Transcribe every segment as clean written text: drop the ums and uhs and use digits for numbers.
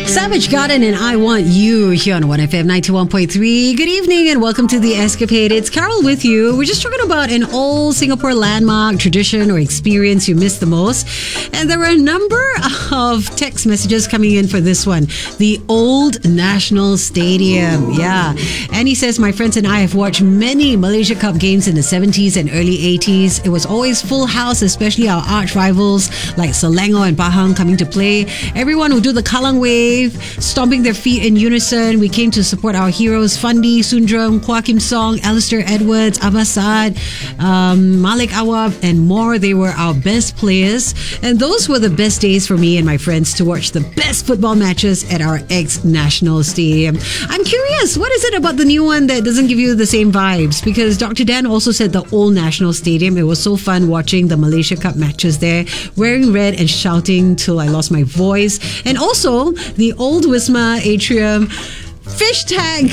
Savage Garden and I Want You here on 1FM 91.3. Good evening and welcome to The Escapade. It's Carol with you. We're just talking about an old Singapore landmark, tradition or experience you miss the most. And there were a number of text messages coming in for this one. The Old National Stadium. Yeah. And he says, my friends and I have watched many Malaysia Cup games in the 70s and early 80s. It was always full house, especially our arch rivals like Selangor and Pahang coming to play. Everyone would do the Kallang wave, stomping their feet in unison. We came to support our heroes, Fandi, Sundram, Kwa Kim Song, Alistair Edwards, Abbas Saad, Malik Awab, and more. They were our best players. And those were the best days for me and my friends to watch the best football matches at our ex-national stadium. I'm curious, what is it about the new one that doesn't give you the same vibes? Because Dr. Dan also said the old national stadium, it was so fun watching the Malaysia Cup matches there, wearing red and shouting till I lost my voice. And also, the old Wisma atrium fish tank.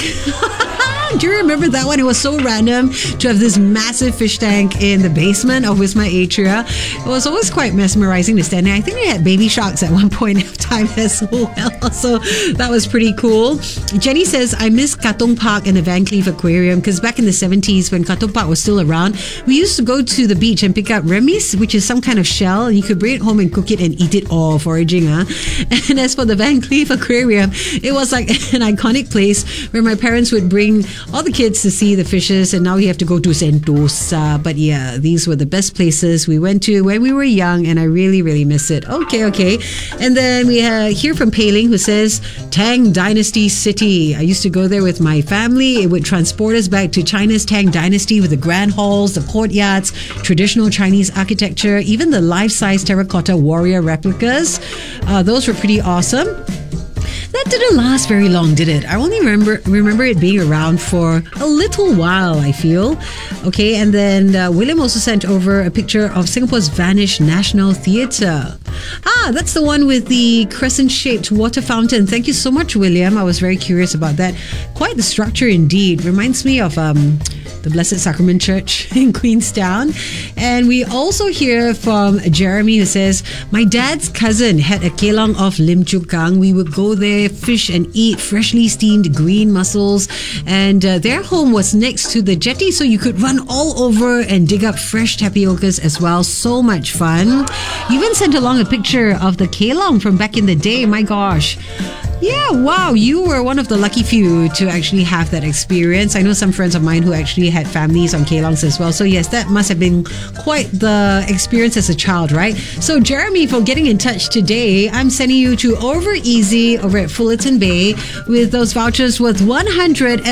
Do you remember that one? It was so random to have this massive fish tank in the basement of Wisma Atria. It was always quite mesmerizing to stand there. I think they had baby sharks at one point in time as well. So that was pretty cool. Jenny says, I miss Katong Park and the Van Cleef Aquarium because back in the 70s when Katong Park was still around, we used to go to the beach and pick up remis, which is some kind of shell, and you could bring it home and cook it and eat it all foraging. And as for the Van Cleef Aquarium, it was like an iconic place where my parents would bring all the kids to see the fishes, and now we have to go to Sentosa. But yeah, these were the best places we went to when we were young, and I really, really miss it. Okay. And then we hear from Pei-Ling, who says, Tang Dynasty City. I used to go there with my family. It would transport us back to China's Tang Dynasty with the grand halls, the courtyards, traditional Chinese architecture, even the life-size terracotta warrior replicas. Those were pretty awesome. That didn't last very long, did it? I only remember it being around for a little while, I feel. Okay, and then William also sent over a picture of Singapore's vanished National Theatre. That's the one with the crescent-shaped water fountain. Thank you so much, William. I was very curious about that. Quite the structure indeed. Reminds me of the Blessed Sacrament Church in Queenstown. And we also hear from Jeremy, who says, my dad's cousin had a kelong off Lim Chu Kang. We would go there, fish and eat freshly steamed green mussels, and their home was next to the jetty, so you could run all over and dig up fresh tapiocas as well. So much fun. You even sent along a picture of the kelong from back in the day. My gosh. Yeah, wow, you were one of the lucky few to actually have that experience. I know some friends of mine who actually had families on kelongs as well. So yes, that must have been quite the experience as a child, right? So Jeremy, for getting in touch today, I'm sending you to Over Easy over at Fullerton Bay with those vouchers worth $150.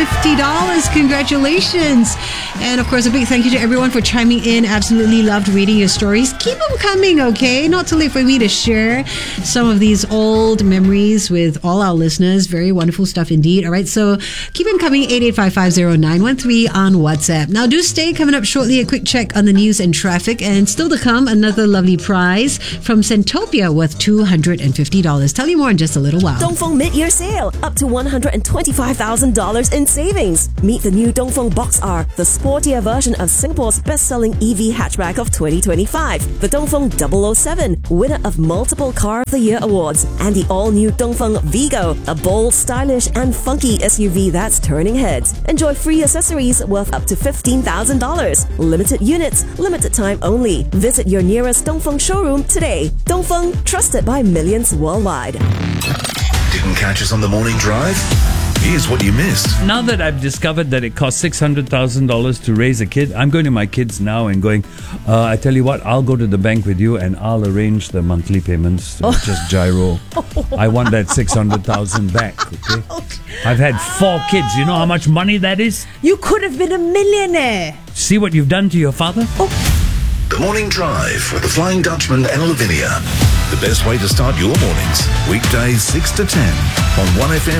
Congratulations. And of course, a big thank you to everyone for chiming in. Absolutely loved reading your stories. Keep them coming, okay? Not too late for me to share some of these old memories with all our listeners. Very wonderful stuff indeed. All right, so keep them coming. 88550913 on WhatsApp. Now do stay. Coming up shortly, a quick check on the news and traffic, and still to come, another lovely prize from Centopia worth $250. Tell you more in just a little while. Dongfeng mid-year sale, up to $125,000 in savings. Meet the new Dongfeng Box R, the sportier version of Singapore's best-selling EV hatchback of 2025. The Dongfeng 007, winner of multiple Car of the Year awards, and the all-new Dongfeng Vigo, a bold, stylish and funky SUV that's turning heads. Enjoy free accessories worth up to $15,000. Limited units, limited time only. Visit your nearest Dongfeng showroom today. Dongfeng, trusted by millions worldwide. Didn't catch us on the morning drive? Here's what you missed. Now that I've discovered that it costs $600,000 to raise a kid, I'm going to my kids now and going, I tell you what, I'll go to the bank with you and I'll arrange the monthly payments to just gyro. I want that $600,000 back, okay? I've had 4 kids. You know how much money that is? You could have been a millionaire. See what you've done to your father? The Morning Drive with the Flying Dutchman and Lavinia. The best way to start your mornings. Weekdays 6 to 10 on 1FM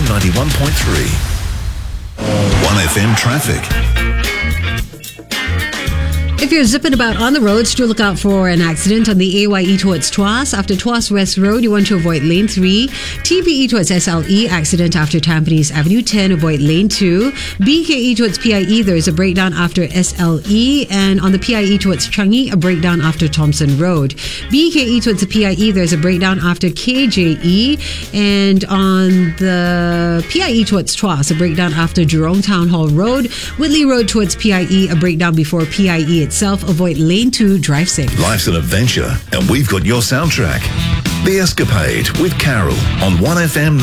91.3. 1FM Traffic. If you're zipping about on the roads, do look out for an accident on the AYE towards Tuas. After Tuas West Road, you want to avoid lane 3. TPE towards SLE, accident after Tampines Avenue 10, avoid lane 2. BKE towards PIE, there is a breakdown after SLE. And on the PIE towards Changi, a breakdown after Thompson Road. BKE towards the PIE, there's a breakdown after KJE. And on the PIE towards Tuas, a breakdown after Jurong Town Hall Road. Whitley Road towards PIE, a breakdown before PIE itself. Avoid lane 2, drive safe. Life's an adventure, and we've got your soundtrack. The Escapade with Carol on 1FM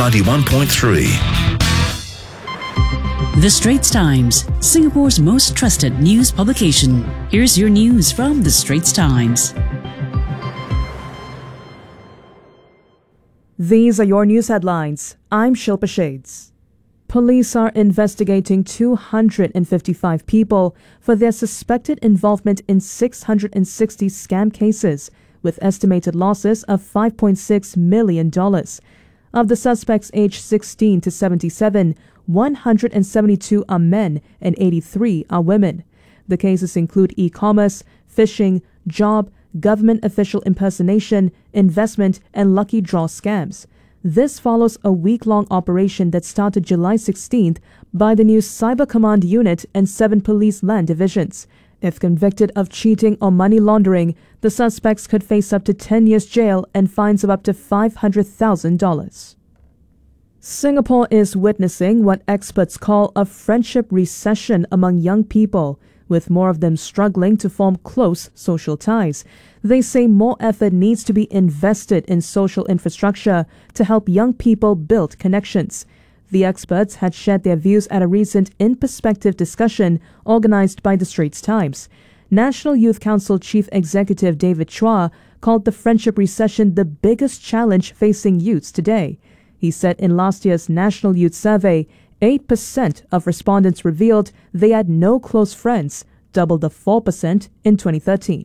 91.3. The Straits Times, Singapore's most trusted news publication. Here's your news from The Straits Times. These are your news headlines. I'm Shilpa Shades. Police are investigating 255 people for their suspected involvement in 660 scam cases, with estimated losses of $5.6 million. Of the suspects aged 16 to 77, 172 are men and 83 are women. The cases include e-commerce, phishing, job, government official impersonation, investment, and lucky draw scams. This follows a week-long operation that started July 16th by the new Cyber Command Unit and 7 police land divisions. If convicted of cheating or money laundering, the suspects could face up to 10 years jail and fines of up to $500,000. Singapore is witnessing what experts call a friendship recession among young people, with more of them struggling to form close social ties. They say more effort needs to be invested in social infrastructure to help young people build connections. The experts had shared their views at a recent In Perspective discussion organized by The Straits Times. National Youth Council Chief Executive David Chua called the friendship recession the biggest challenge facing youths today. He said in last year's National Youth Survey, 8% of respondents revealed they had no close friends, double the 4% in 2013.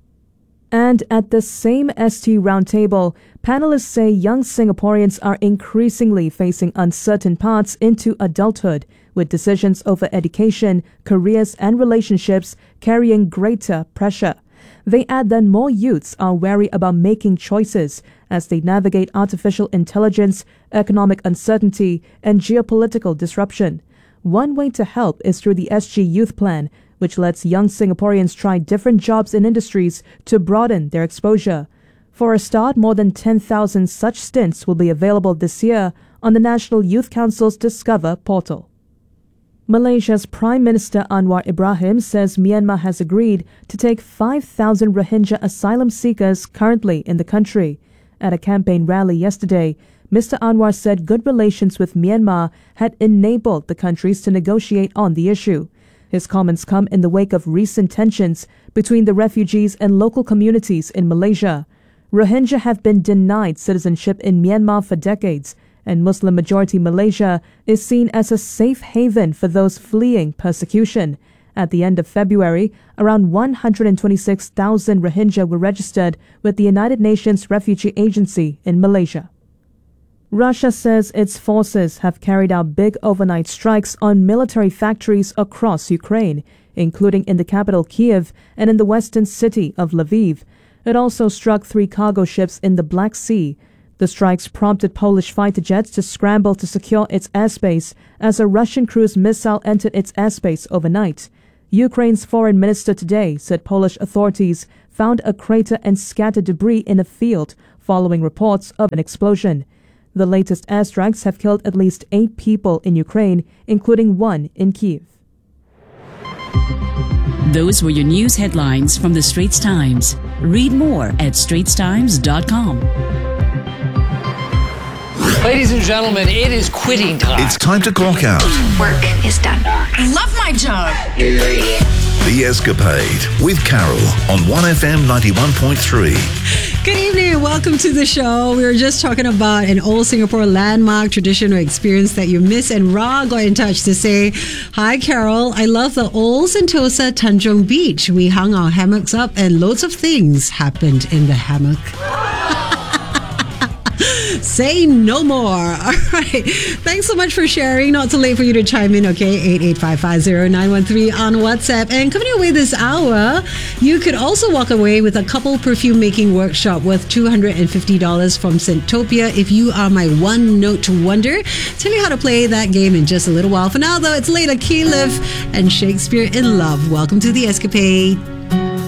And at the same ST roundtable, panelists say young Singaporeans are increasingly facing uncertain paths into adulthood, with decisions over education, careers, and relationships carrying greater pressure. They add that more youths are wary about making choices as they navigate artificial intelligence, economic uncertainty, and geopolitical disruption. One way to help is through the SG Youth Plan, which lets young Singaporeans try different jobs and industries to broaden their exposure. For a start, more than 10,000 such stints will be available this year on the National Youth Council's Discover portal. Malaysia's Prime Minister Anwar Ibrahim says Myanmar has agreed to take 5,000 Rohingya asylum seekers currently in the country. At a campaign rally yesterday, Mr. Anwar said good relations with Myanmar had enabled the countries to negotiate on the issue. His comments come in the wake of recent tensions between the refugees and local communities in Malaysia. Rohingya have been denied citizenship in Myanmar for decades, and Muslim-majority Malaysia is seen as a safe haven for those fleeing persecution. At the end of February, around 126,000 Rohingya were registered with the United Nations Refugee Agency in Malaysia. Russia says its forces have carried out big overnight strikes on military factories across Ukraine, including in the capital Kyiv and in the western city of Lviv. It also struck 3 cargo ships in the Black Sea. The strikes prompted Polish fighter jets to scramble to secure its airspace as a Russian cruise missile entered its airspace overnight. Ukraine's foreign minister today said Polish authorities found a crater and scattered debris in a field following reports of an explosion. The latest airstrikes have killed at least 8 people in Ukraine, including 1 in Kyiv. Those were your news headlines from The Straits Times. Read more at straitstimes.com. Ladies and gentlemen, it is quitting time. It's time to clock out. Work is done. I love my job. The Escapade with Carol on 1FM 91.3. Good evening and welcome to the show. We were just talking about an old Singapore landmark, tradition, or experience that you miss. And Ra got in touch to say, "Hi, Carol. I love the old Sentosa Tanjung Beach. We hung our hammocks up and loads of things happened in the hammock." Say no more. All right. Thanks so much for sharing. Not too late for you to chime in, okay? 88550-913 on WhatsApp. And coming your way this hour, you could also walk away with a couple perfume making workshop worth $250 from Scentopia if you are my one note wonder. Tell you how to play that game in just a little while. For now, though, it's Layla Keyliffe and Shakespeare in Love. Welcome to The Escapade.